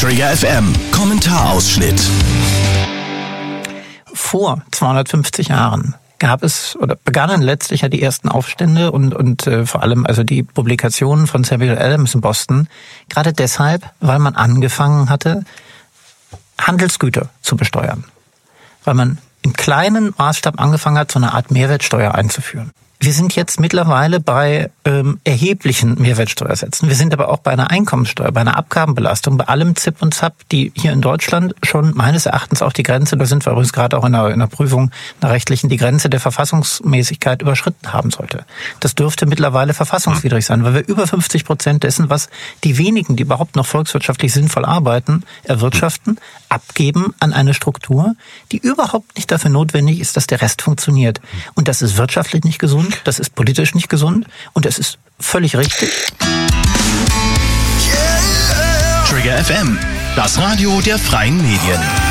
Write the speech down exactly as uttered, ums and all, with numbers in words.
Trigger F M Kommentarausschnitt. Vor zweihundertfünfzig Jahren gab es oder begannen letztlich ja die ersten Aufstände und und äh, vor allem also die Publikationen von Samuel Adams in Boston, gerade deshalb, weil man angefangen hatte, Handelsgüter zu besteuern. Weil man im kleinen Maßstab angefangen hat, so eine Art Mehrwertsteuer einzuführen. Wir sind jetzt mittlerweile bei ähm, erheblichen Mehrwertsteuersätzen. Wir sind aber auch bei einer Einkommenssteuer, bei einer Abgabenbelastung, bei allem Zip und Zap, die hier in Deutschland schon meines Erachtens auch die Grenze, da sind wir übrigens gerade auch in der, in der Prüfung einer rechtlichen, die Grenze der Verfassungsmäßigkeit überschritten haben sollte. Das dürfte mittlerweile verfassungswidrig sein, weil wir über fünfzig Prozent dessen, was die wenigen, die überhaupt noch volkswirtschaftlich sinnvoll arbeiten, erwirtschaften, abgeben an eine Struktur, die überhaupt nicht dafür notwendig ist, dass der Rest funktioniert. Und das ist wirtschaftlich nicht gesund. Das ist politisch nicht gesund und es ist völlig richtig. Trigger F M, das Radio der freien Medien.